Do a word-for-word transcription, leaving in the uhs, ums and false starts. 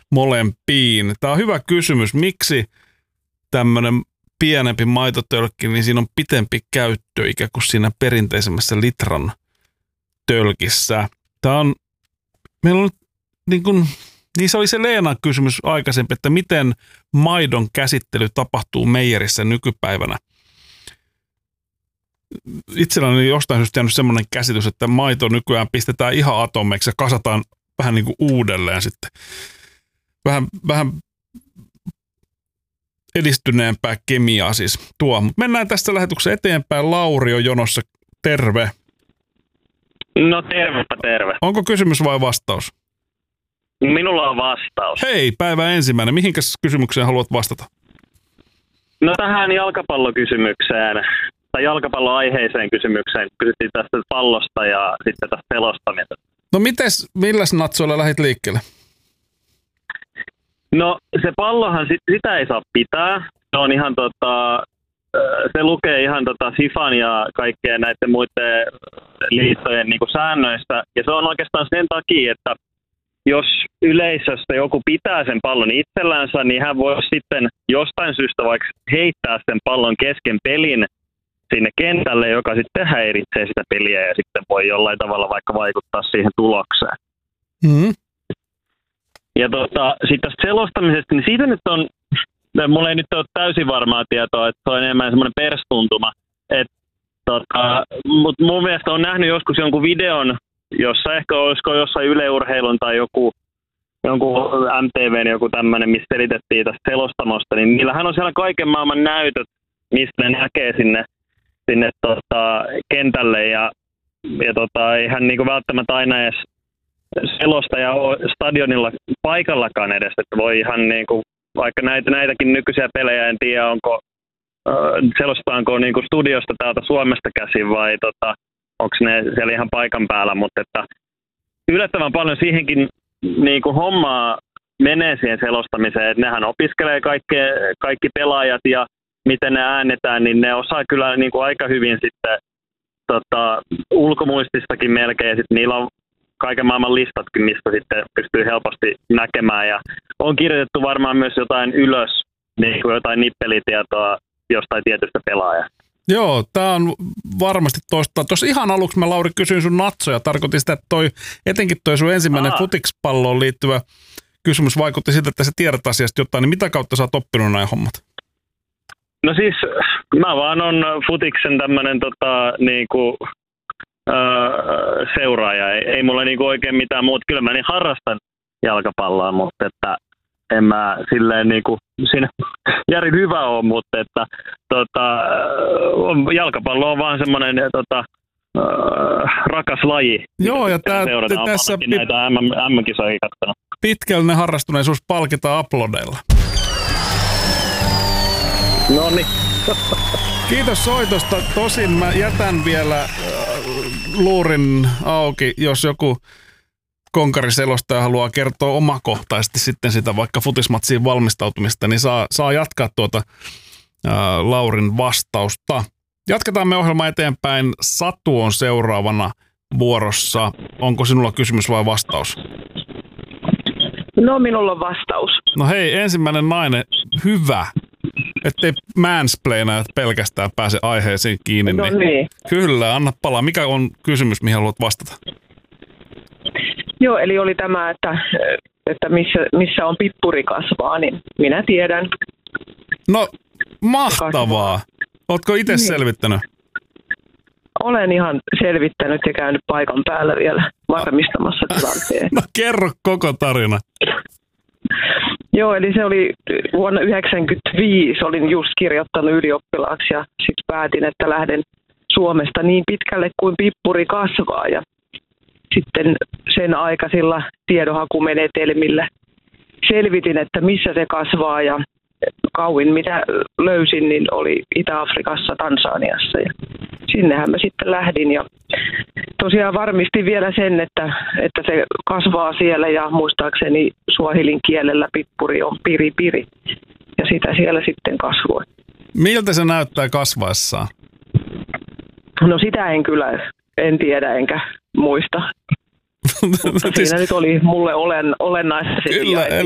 molempiin. Tämä on hyvä kysymys. Miksi tämmöinen pienempi maitotölkki, niin siinä on pitempi käyttöikä kuin siinä perinteisemmässä litran tölkissä? Tämä on, meillä on niin kuin, niin se oli se Leenan kysymys aikaisempi, että miten maidon käsittely tapahtuu meijerissä nykypäivänä. Itselläni on jostain syystä jäänyt semmoinen käsitys, että maito nykyään pistetään ihan atomeiksi ja kasataan vähän niin kuin uudelleen sitten. Vähän, vähän edistyneempää kemiaa siis tuo. Mutta mennään tästä lähetyksessä eteenpäin. Lauri on jonossa. Terve. No tervepä terve. Onko kysymys vai vastaus? Minulla on vastaus. Hei, päivä ensimmäinen. Mihinkäs kysymykseen haluat vastata? No tähän jalkapallokysymykseen, tai jalkapalloaiheiseen kysymykseen. Kysyttiin tästä pallosta ja sitten tästä selostamisesta. No mites, milläs natsoilla lähdit liikkeelle? No se pallohan, sitä ei saa pitää. Se on ihan tota, se lukee ihan tota FIFAn ja kaikkien näiden muiden liittojen niin kuin säännöistä. Ja se on oikeastaan sen takia, että jos yleisöstä joku pitää sen pallon itsellänsä, niin hän voi sitten jostain syystä vaikka heittää sen pallon kesken pelin sinne kentälle, joka sitten häiritsee sitä peliä ja sitten voi jollain tavalla vaikka vaikuttaa siihen tulokseen. Mm-hmm. Ja tota, sitten tästä selostamisesta, niin siitä nyt on, mulla ei nyt ole täysin varmaa tietoa, että se on enemmän semmoinen perstuntuma. Tota, mutta mun mielestä on nähnyt joskus jonkun videon, jossa ehkä olisiko jossain Yle Urheilun tai joku, jonkun M T V:n joku tämmöinen, missä selitettiin tästä selostamosta, niin niillähän on siellä kaiken maailman näytöt, mistä ne näkee sinne, sinne tota, kentälle ja, ja tota, eihän niinku välttämättä aina edes selostaja ole stadionilla paikallakaan edes, että voi ihan niinku, vaikka näitä, näitäkin nykyisiä pelejä, en tiedä onko, äh, selostetaanko niinku studiosta täältä Suomesta käsin vai tota, onko ne siellä ihan paikan päällä, mutta että yllättävän paljon siihenkin niinku hommaa menee siihen selostamiseen, että nehän opiskelee kaikki, kaikki pelaajat ja miten ne äänetään, niin ne osaa kyllä niinku aika hyvin sitten tota, ulkomuististakin melkein, ja sitten niillä on kaiken maailman listatkin, mistä sitten pystyy helposti näkemään, ja on kirjoitettu varmaan myös jotain ylös, niin kuin jotain nippelitietoa jostain tietystä pelaajasta. Joo, tämä on varmasti toista. Tuossa ihan aluksi mä, Lauri, kysyin sun natsoja. Tarkoitin sitä, että toi, etenkin toi sun ensimmäinen Aha. futikspalloon liittyvä kysymys vaikutti siltä, että sä tiedät asiasta jotain, niin mitä kautta sä oot oppinut näin hommat? No siis mä vaan on futiksen tämmönen tota niinku öö, seuraaja. Ei, ei mulla niinku oikein mitään muuta. Kyllä mä niin harrastan jalkapalloa, mutta että en mä silleen niinku siinä järin hyvä ole, mutta että tota, jalkapallo on vaan semmoinen tota, äh, rakas laji. Joo, ja tää, seurataan. tässä pit- näitä M M-kisoja katsonut. Pitkällinen harrastuneisuus palkitaan aplodeilla. No niin. Kiitos soitosta. Tosin mä jätän vielä äh, luurin auki, jos joku konkariselostaja haluaa kertoa omakohtaisesti sitten sitä vaikka futismatsiin valmistautumista, niin saa, saa jatkaa tuota ää, Laurin vastausta. Jatketaan me ohjelma eteenpäin. Satu on seuraavana vuorossa. Onko sinulla kysymys vai vastaus? No, minulla on vastaus. No hei, ensimmäinen nainen, hyvä. Ettei mansplainajat pelkästään pääse aiheeseen kiinni. No niin. niin. Kyllä, anna palaa. Mikä on kysymys, mihin haluat vastata? Joo, eli oli tämä, että, että missä, missä on pippuri kasvaa, niin minä tiedän. No, mahtavaa. Ootko itse niin. selvittänyt? Olen ihan selvittänyt ja käynyt paikan päällä vielä varmistamassa tilanteen. No kerro koko tarina. Joo, eli se oli vuonna yhdeksänkymmentäviisi, olin just kirjoittanut ylioppilaaksi ja sitten päätin, että lähden Suomesta niin pitkälle kuin pippuri kasvaa ja sitten sen aikaisilla tiedonhakumenetelmillä selvitin, että missä se kasvaa ja kauin mitä löysin, niin oli Itä-Afrikassa, Tansaniassa ja sinnehän mä sitten lähdin ja tosiaan varmistin vielä sen, että, että se kasvaa siellä ja muistaakseni suahilin kielellä pippuri on piri piri ja sitä siellä sitten kasvoi. Miltä se näyttää kasvaessaan? No sitä en kyllä, en tiedä enkä muista. Mutta siinä nyt oli mulle olen, olennaista se Kyllä,